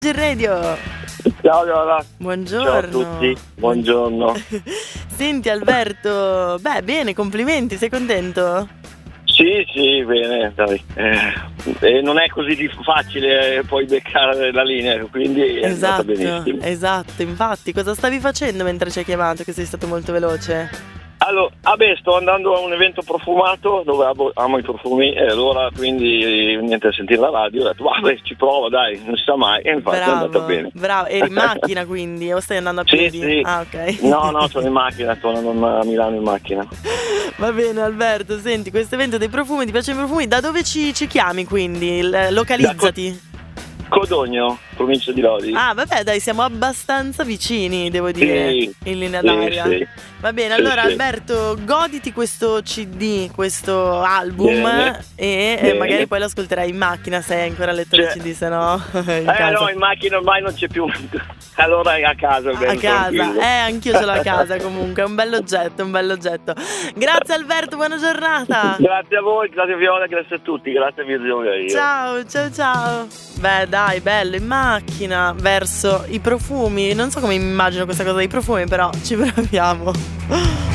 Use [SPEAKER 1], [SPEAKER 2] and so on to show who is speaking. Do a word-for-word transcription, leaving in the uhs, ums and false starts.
[SPEAKER 1] Radio.
[SPEAKER 2] Ciao Lola.
[SPEAKER 1] Buongiorno.
[SPEAKER 2] Ciao a tutti, buongiorno.
[SPEAKER 1] Senti Alberto, beh bene, complimenti, sei contento?
[SPEAKER 2] Sì, sì, bene, dai. Eh, e non è così di- facile eh, poi beccare la linea, quindi è andata
[SPEAKER 1] Esatto,
[SPEAKER 2] benissimo.
[SPEAKER 1] esatto, infatti, cosa stavi facendo mentre ci hai chiamato che sei stato molto veloce?
[SPEAKER 2] Allora, vabbè, sto andando a un evento profumato dove amo, amo i profumi e allora quindi niente, a sentire la radio ho detto vabbè ci provo dai, non si sa mai, e infatti è andata
[SPEAKER 1] Bravo,
[SPEAKER 2] bene.
[SPEAKER 1] bravo, eri in macchina quindi o stai andando a
[SPEAKER 2] Sì,
[SPEAKER 1] piedi?
[SPEAKER 2] sì.
[SPEAKER 1] Ah, ok.
[SPEAKER 2] No, no, sono in macchina, sto andando a Milano in macchina.
[SPEAKER 1] Va bene Alberto, senti, questo evento dei profumi, ti piacciono i profumi? Da dove ci, ci chiami quindi? Il- Localizzati.
[SPEAKER 2] Codogno, provincia di Lodi.
[SPEAKER 1] Ah, vabbè, dai, siamo abbastanza vicini, devo dire,
[SPEAKER 2] Sì,
[SPEAKER 1] in linea
[SPEAKER 2] sì,
[SPEAKER 1] d'aria.
[SPEAKER 2] sì.
[SPEAKER 1] Va bene,
[SPEAKER 2] Sì,
[SPEAKER 1] allora
[SPEAKER 2] sì.
[SPEAKER 1] Alberto, goditi questo C D, questo album
[SPEAKER 2] Bene,
[SPEAKER 1] e eh,
[SPEAKER 2] bene.
[SPEAKER 1] magari poi lo ascolterai in macchina se hai ancora lettore
[SPEAKER 2] Cioè-
[SPEAKER 1] C D, se no in
[SPEAKER 2] Eh
[SPEAKER 1] casa.
[SPEAKER 2] no, in macchina ormai non c'è più. Allora è a casa.
[SPEAKER 1] A
[SPEAKER 2] bello
[SPEAKER 1] casa,
[SPEAKER 2] tranquillo.
[SPEAKER 1] eh, anch'io ce l'ho a casa comunque, è un bell'oggetto, un bell'oggetto. Grazie Alberto, buona giornata.
[SPEAKER 2] Grazie a voi, grazie Viola, grazie a tutti, grazie a Virgilio.
[SPEAKER 1] Ciao, ciao, ciao. Beh, dai, bello, in macchina, verso i profumi. Non so come immagino questa cosa dei profumi, però ci proviamo.